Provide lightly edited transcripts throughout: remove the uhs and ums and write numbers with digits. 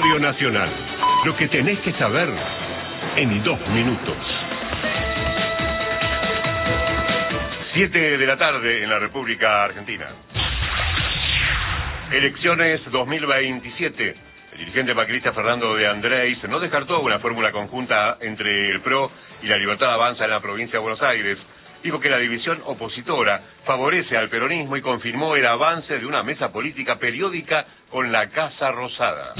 Radio Nacional. Lo que tenés que saber en 2 minutos. 7 de la tarde en la República Argentina. Elecciones 2027. El dirigente macrista Fernando de Andrés no descartó una fórmula conjunta entre el PRO y la Libertad Avanza en la provincia de Buenos Aires. Dijo que la división opositora favorece al peronismo y confirmó el avance de una mesa política periódica con la Casa Rosada.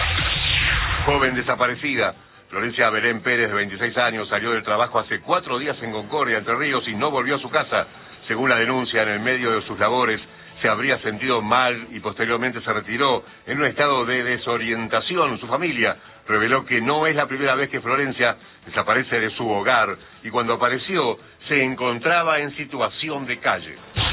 Joven desaparecida. Florencia Belén Pérez, de 26 años, salió del trabajo hace 4 días en Concordia, Entre Ríos, y no volvió a su casa. Según la denuncia, en el medio de sus labores se habría sentido mal y posteriormente se retiró en un estado de desorientación. Su familia reveló que no es la primera vez que Florencia desaparece de su hogar y cuando apareció se encontraba en situación de calle.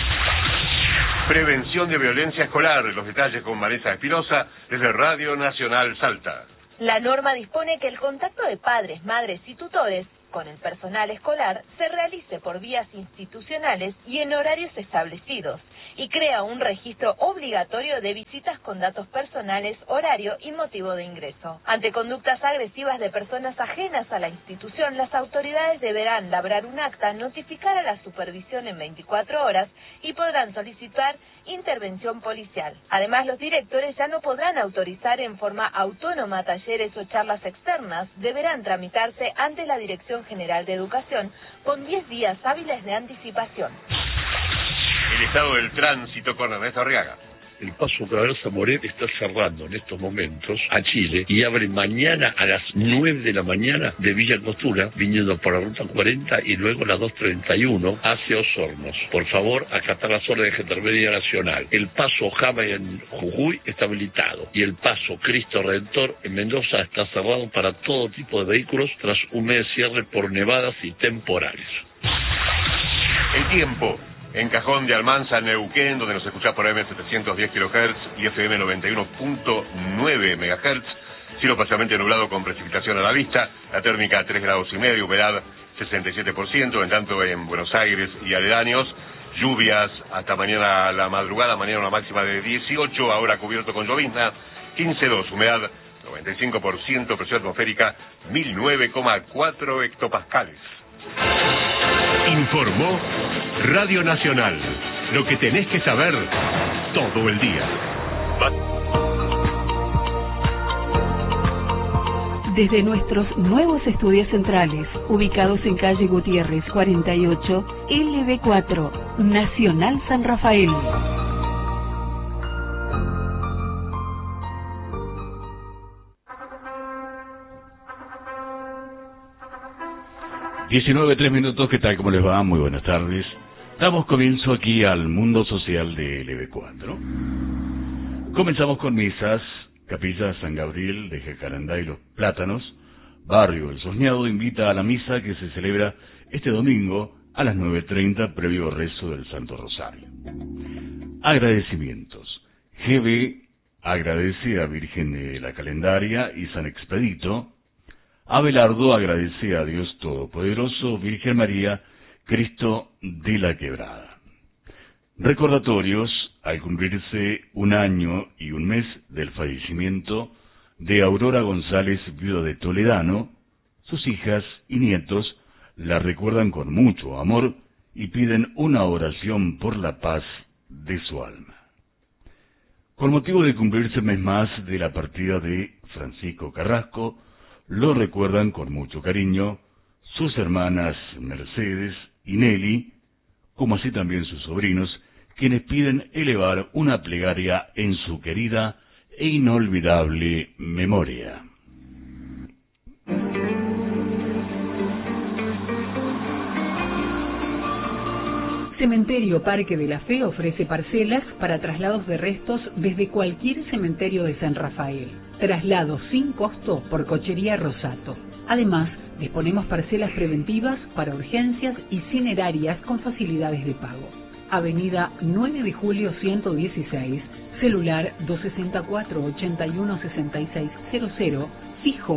Prevención de violencia escolar. Los detalles con Vanessa Espinosa desde Radio Nacional Salta. La norma dispone que el contacto de padres, madres y tutores con el personal escolar se realice por vías institucionales y en horarios establecidos, y crea un registro obligatorio de visitas con datos personales, horario y motivo de ingreso. Ante conductas agresivas de personas ajenas a la institución, las autoridades deberán labrar un acta, notificar a la supervisión en 24 horas y podrán solicitar intervención policial. Además, los directores ya no podrán autorizar en forma autónoma talleres o charlas externas, deberán tramitarse ante la Dirección General de Educación con 10 días hábiles de anticipación. El estado del tránsito con Ernesto Arriaga. El paso Traversa Moret está cerrando en estos momentos a Chile y abre mañana a las 9 de la mañana de Villa Angostura, viniendo por la ruta 40 y luego la 231 hacia Osornos. Por favor, acatar las órdenes de Gendarmería Nacional. El paso Jama en Jujuy está habilitado y el paso Cristo Redentor en Mendoza está cerrado para todo tipo de vehículos tras un mes de cierre por nevadas y temporales. El tiempo. En Cajón de Almanza, Neuquén, donde nos escucha por AM 710 kHz y FM 91.9 MHz. Cielo parcialmente nublado con precipitación a la vista. La térmica a 3 grados y medio, humedad 67%. En tanto en Buenos Aires y aledaños, lluvias hasta mañana a la madrugada. Mañana una máxima de 18, ahora cubierto con llovizna. 15,2, humedad 95%, presión atmosférica 1009,4 hectopascales. Informó Radio Nacional. Lo que tenés que saber todo el día. Desde nuestros nuevos estudios centrales, ubicados en calle Gutiérrez 48, LB4, Nacional San Rafael. (19:03), ¿qué tal? ¿Cómo les va? Muy buenas tardes. Damos comienzo aquí al mundo social de LB4. Comenzamos con misas. Capilla San Gabriel de Jacarandá y Los Plátanos, barrio El Soñado, invita a la misa que se celebra este domingo a las 9:30, previo rezo del Santo Rosario. Agradecimientos. GB agradece a Virgen de la Calendaria y San Expedito. Abelardo agradece a Dios Todopoderoso, Virgen María, Cristo de la Quebrada. Recordatorios al cumplirse 1 año y 1 mes del fallecimiento de Aurora González, viuda de Toledano. Sus hijas y nietos la recuerdan con mucho amor y piden una oración por la paz de su alma. Con motivo de cumplirse un mes más de la partida de Francisco Carrasco, lo recuerdan con mucho cariño sus hermanas Mercedes y Nelly, como así también sus sobrinos, quienes piden elevar una plegaria en su querida e inolvidable memoria. Cementerio Parque de la Fe ofrece parcelas para traslados de restos desde cualquier cementerio de San Rafael. Traslado sin costo por Cochería Rosato. Además, disponemos parcelas preventivas para urgencias y cinerarias con facilidades de pago. Avenida 9 de Julio 116, celular 264-816600, fijo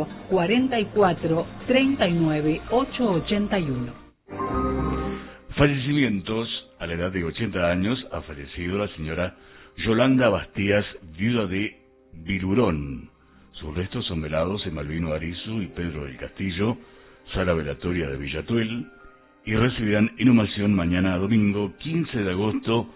44-39-881. Fallecimientos. A la edad de 80 años ha fallecido la señora Yolanda Bastías, viuda de Virurón. Sus restos son velados en Malvino Arizu y Pedro del Castillo, sala velatoria de Villatuel, y recibirán inhumación mañana domingo 15 de agosto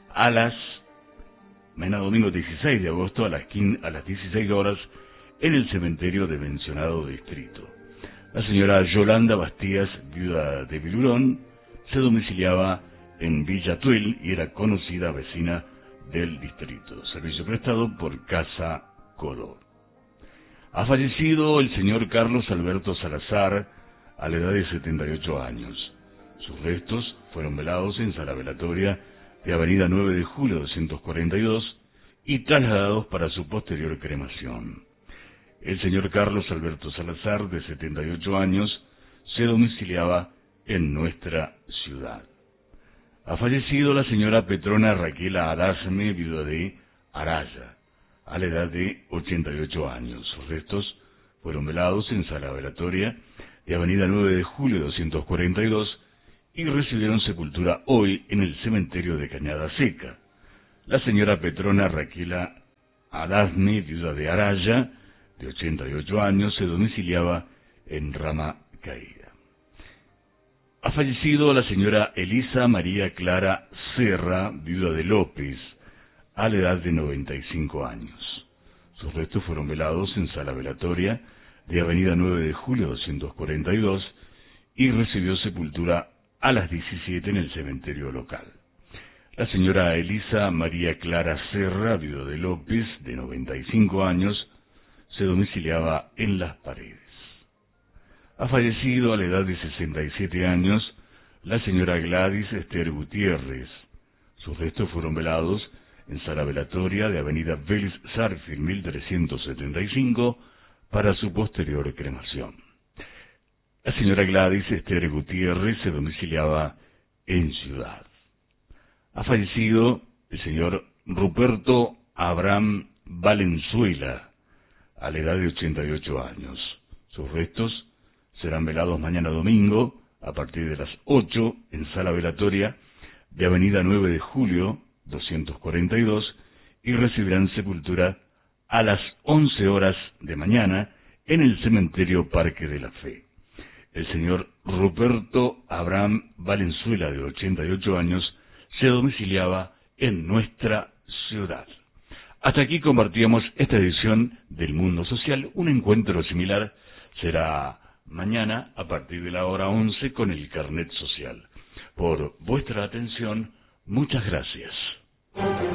mañana domingo 16 de agosto a las 16 horas en el cementerio de mencionado distrito. La señora Yolanda Bastías, viuda de Bilurón, se domiciliaba en Villatuel y era conocida vecina del distrito. Servicio prestado por Casa Color. Ha fallecido el señor Carlos Alberto Salazar a la edad de 78 años. Sus restos fueron velados en sala velatoria de Avenida 9 de Julio 242 y trasladados para su posterior cremación. El señor Carlos Alberto Salazar, de 78 años, se domiciliaba en nuestra ciudad. Ha fallecido la señora Petrona Raquela Arasme, viuda de Araya, a la edad de 88 años. Sus restos fueron velados en sala velatoria de Avenida 9 de Julio 242 y recibieron sepultura hoy en el cementerio de Cañada Seca. La señora Petrona Raquela Arasme, viuda de Araya, de 88 años, se domiciliaba en Rama Caída. Ha fallecido la señora Elisa María Clara Serra, viuda de López, a la edad de 95 años. Sus restos fueron velados en sala velatoria de Avenida 9 de Julio 242 y recibió sepultura a las 17 en el cementerio local. La señora Elisa María Clara Serra, viuda de López, de 95 años, se domiciliaba en Las Paredes. Ha fallecido a la edad de 67 años la señora Gladys Esther Gutiérrez. Sus restos fueron velados en sala velatoria de Avenida Vélez Sarsfield 1375 para su posterior cremación. La señora Gladys Esther Gutiérrez se domiciliaba en Ciudad. Ha fallecido el señor Ruperto Abraham Valenzuela a la edad de 88 años. Sus restos serán velados mañana domingo a partir de las 8 en sala velatoria de Avenida 9 de Julio 242 y recibirán sepultura a las 11 horas de mañana en el cementerio Parque de la Fe. El señor Ruperto Abraham Valenzuela, de 88 años, se domiciliaba en nuestra ciudad. Hasta aquí compartíamos esta edición del Mundo Social. Un encuentro similar será mañana a partir de la hora 11 con el Carnet Social. Por vuestra atención, muchas gracias.